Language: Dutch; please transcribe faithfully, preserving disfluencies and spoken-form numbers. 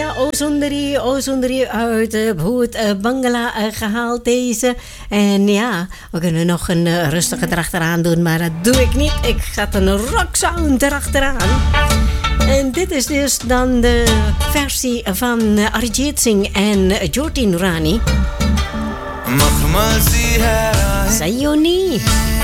Ja, O Sundari, O Sundari uit uh, Bhoot uh, Bangla uh, gehaald deze. En ja, we kunnen nog een uh, rustige erachteraan doen, maar dat doe ik niet. Ik ga een rock sound erachteraan. En dit is dus dan de versie van uh, Arijit Singh en uh, Jyoti Noorani. Sayoni.